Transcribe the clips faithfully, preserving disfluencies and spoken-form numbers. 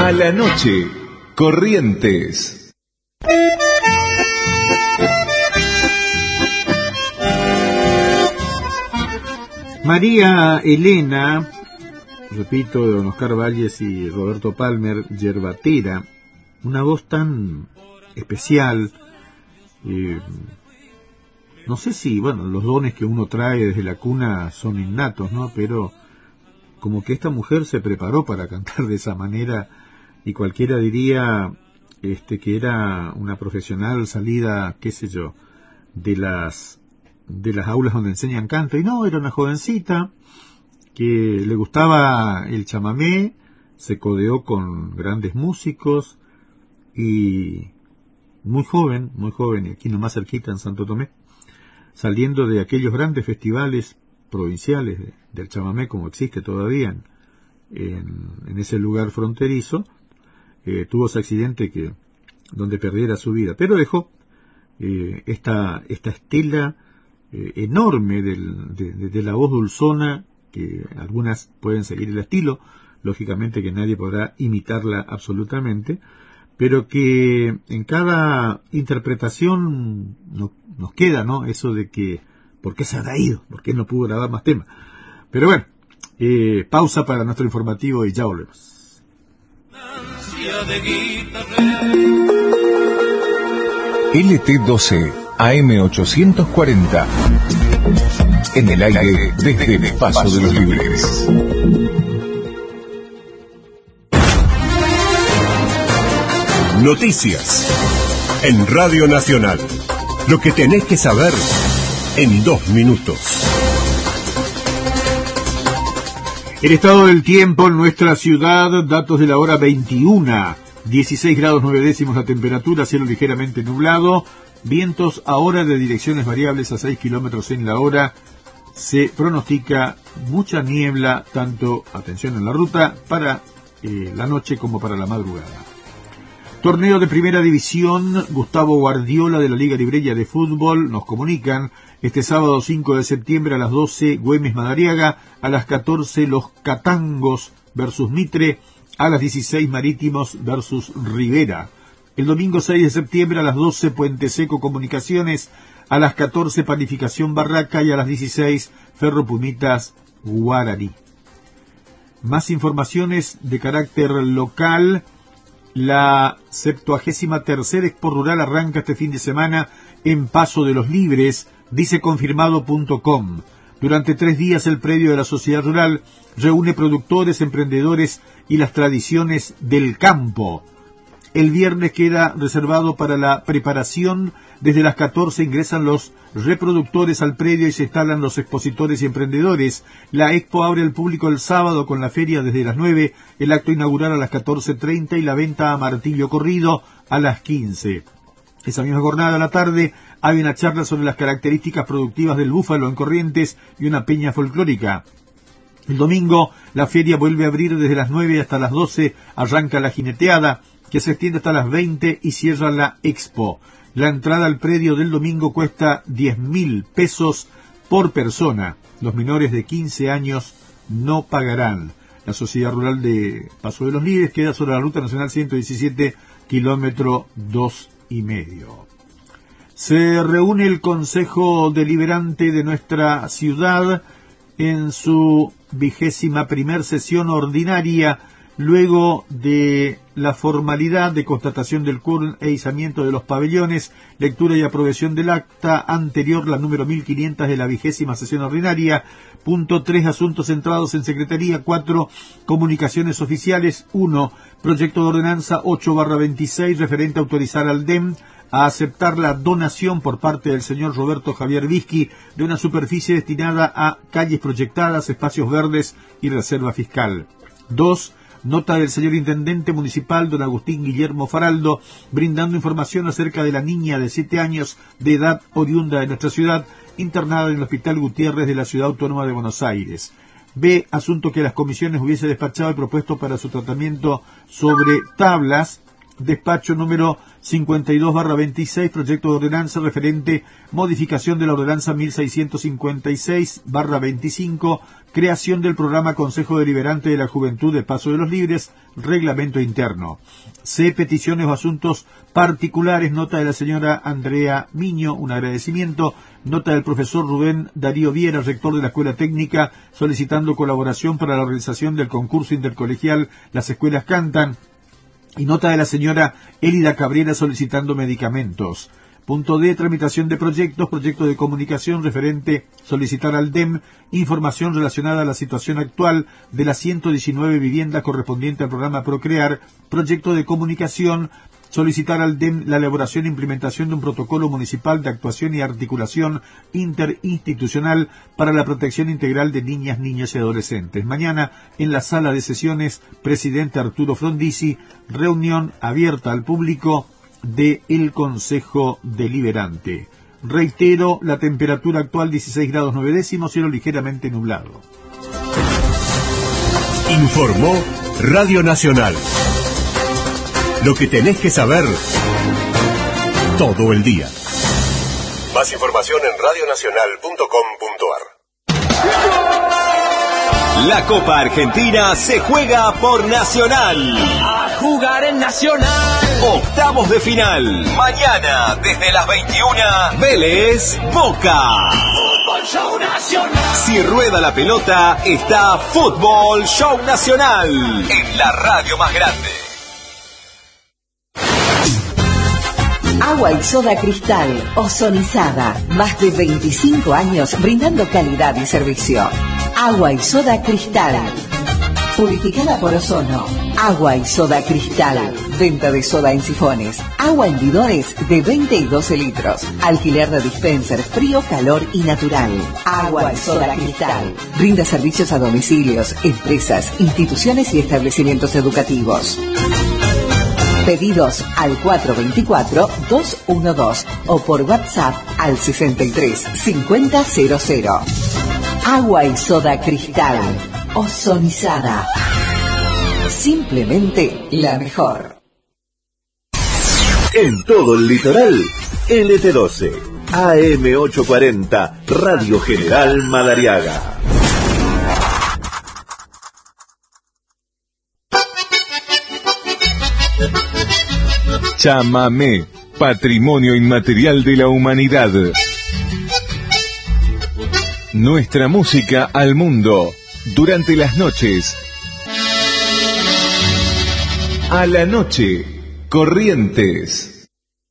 A la noche, Corrientes. María Elena, repito, de don Oscar Valles y Roberto Palmer, yerbatera, una voz tan especial. Eh, no sé si, bueno, los dones que uno trae desde la cuna son innatos, ¿no? Pero como que esta mujer se preparó para cantar de esa manera, y cualquiera diría este que era una profesional salida, qué sé yo, de las de las aulas donde enseñan canto, y no, era una jovencita que le gustaba el chamamé, se codeó con grandes músicos, y muy joven, muy joven, y aquí nomás cerquita en Santo Tomé, saliendo de aquellos grandes festivales provinciales de, del chamamé, como existe todavía en, en, en ese lugar fronterizo, eh, tuvo ese accidente que donde perdiera su vida, pero dejó eh, esta esta estela eh, enorme del, de, de, de la voz dulzona, que algunas pueden seguir el estilo, lógicamente que nadie podrá imitarla absolutamente, pero que en cada interpretación no, nos queda, ¿no? Eso de que ¿por qué se habrá ido? ¿Por qué no pudo grabar más temas? Pero bueno, eh, pausa para nuestro informativo y ya volvemos. L T doce A M ochocientos cuarenta. En el aire desde Paso de los Libres. Noticias en Radio Nacional. Lo que tenés que saber en dos minutos. El estado del tiempo en nuestra ciudad, datos de la hora veintiuno, dieciséis grados nueve décimos la temperatura, cielo ligeramente nublado, vientos ahora de direcciones variables a seis kilómetros en la hora, se pronostica mucha niebla, tanto, atención en la ruta, para eh, la noche como para la madrugada. Torneo de Primera División, Gustavo Guardiola de la Liga Libreña de Fútbol, nos comunican, este sábado cinco de septiembre a las doce, Güemes Madariaga, a las catorce, Los Catangos versus Mitre, a las dieciséis, Marítimos versus Rivera. El domingo seis de septiembre a las doce, Puente Seco Comunicaciones, a las catorce, Panificación Barraca, y a las dieciséis, Ferro Pumitas Guaraní. Más informaciones de carácter local. La septuagésima tercera Expo Rural arranca este fin de semana en Paso de los Libres, dice confirmado punto com. Durante tres días el predio de la Sociedad Rural reúne productores, emprendedores y las tradiciones del campo. El viernes queda reservado para la preparación. Desde las catorce ingresan los reproductores al predio y se instalan los expositores y emprendedores. La expo abre al público el sábado con la feria desde las nueve, el acto inaugural a las catorce treinta y la venta a martillo corrido a las quince. Esa misma jornada a la tarde hay una charla sobre las características productivas del búfalo en Corrientes y una peña folclórica. El domingo la feria vuelve a abrir desde las nueve hasta las doce, arranca la jineteada, que se extiende hasta las veinte y cierra la expo. La entrada al predio del domingo cuesta diez mil pesos por persona. Los menores de quince años no pagarán. La Sociedad Rural de Paso de los Libres queda sobre la Ruta Nacional ciento diecisiete, kilómetro dos y medio. Se reúne el Consejo Deliberante de nuestra ciudad en su vigésima primer sesión ordinaria, luego de la formalidad de constatación del quórum e izamiento de los pabellones, lectura y aprobación del acta anterior, la número mil quinientos de la vigésima sesión ordinaria. Punto tres, asuntos centrados en Secretaría. Cuatro, comunicaciones oficiales. Uno, proyecto de ordenanza ocho barra veintiséis, referente a autorizar al D E M a aceptar la donación por parte del señor Roberto Javier Vizqui de una superficie destinada a calles proyectadas, espacios verdes y reserva fiscal. Dos, nota del señor Intendente Municipal, don Agustín Guillermo Faraldo, brindando información acerca de la niña de siete años de edad oriunda de nuestra ciudad, internada en el Hospital Gutiérrez de la Ciudad Autónoma de Buenos Aires. B, asunto que las comisiones hubiese despachado y propuesto para su tratamiento sobre tablas despacho número cincuenta y dos barra veintiséis, proyecto de ordenanza referente modificación de la ordenanza mil seiscientos cincuenta y seis barra veinticinco, creación del programa Consejo Deliberante de la Juventud de Paso de los Libres, reglamento interno. C, peticiones o asuntos particulares, nota de la señora Andrea Miño, un agradecimiento, nota del profesor Rubén Darío Viera, rector de la Escuela Técnica, solicitando colaboración para la organización del concurso intercolegial Las Escuelas Cantan, y nota de la señora Elida Cabrera solicitando medicamentos. Punto D, tramitación de proyectos, proyecto de comunicación referente, solicitar al D E M información relacionada a la situación actual de las ciento diecinueve viviendas correspondiente al programa Procrear, proyecto de comunicación, solicitar al D E M la elaboración e implementación de un protocolo municipal de actuación y articulación interinstitucional para la protección integral de niñas, niños y adolescentes. Mañana, en la sala de sesiones, presidente Arturo Frondizi, reunión abierta al público del Consejo Deliberante. Reitero, la temperatura actual dieciséis grados nueve décimos, cielo ligeramente nublado. Informó Radio Nacional. Lo que tenés que saber todo el día. Más información en radionacional punto com punto ar. La Copa Argentina se juega por Nacional. A jugar en Nacional. Octavos de final. Mañana, desde las veintiuna, Vélez Boca. Fútbol Show Nacional. Si rueda la pelota, está Fútbol Show Nacional. En la radio más grande. Agua y soda Cristal, ozonizada. Más de veinticinco años brindando calidad y servicio. Agua y soda Cristal. Purificada por ozono. Agua y soda Cristal. Venta de soda en sifones. Agua en bidones de veinte y doce litros. Alquiler de dispenser frío, calor y natural. Agua y soda Cristal. Brinda servicios a domicilios, empresas, instituciones y establecimientos educativos. Pedidos al cuatro dos cuatro, dos uno dos o por WhatsApp al sesenta y tres, cincuenta cero cero. Agua y soda Cristal. Ozonizada. Simplemente la mejor. En todo el litoral, L T doce, A M ochocientos cuarenta, Radio General Madariaga. Chamamé, patrimonio inmaterial de la humanidad. Nuestra música al mundo, durante las noches. A la noche, Corrientes.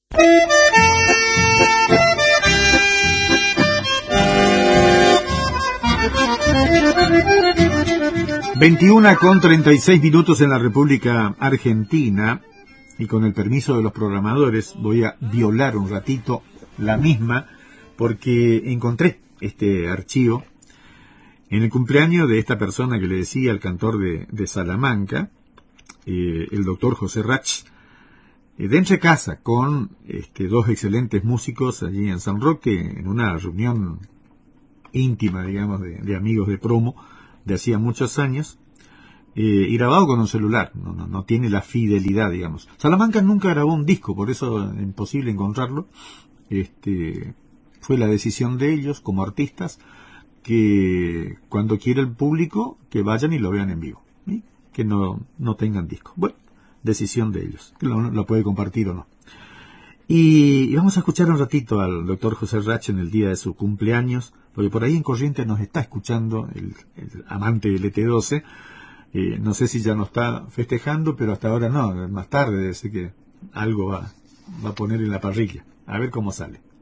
veintiuna con treinta y seis minutos en la República Argentina. Y con el permiso de los programadores voy a violar un ratito la misma porque encontré este archivo en el cumpleaños de esta persona que le decía, el cantor de, de Salamanca, eh, el doctor José Rach, eh, de entre casa con este, dos excelentes músicos allí en San Roque, en una reunión íntima, digamos, de, de amigos de promo de hacía muchos años. Eh, y grabado con un celular, no, no, no tiene la fidelidad, digamos. Salamanca nunca grabó un disco, por eso es imposible encontrarlo. Este, fue la decisión de ellos, como artistas, que cuando quiera el público, que vayan y lo vean en vivo, ¿sí? Que no, no tengan disco. Bueno, decisión de ellos, que lo, lo puede compartir o no. Y, y vamos a escuchar un ratito al doctor José Rach en el día de su cumpleaños, porque por ahí en Corrientes nos está escuchando el, el amante del L T doce. Eh, no sé si ya no está festejando, pero hasta ahora no, más tarde, así que algo va, va a poner en la parrilla. A ver cómo sale.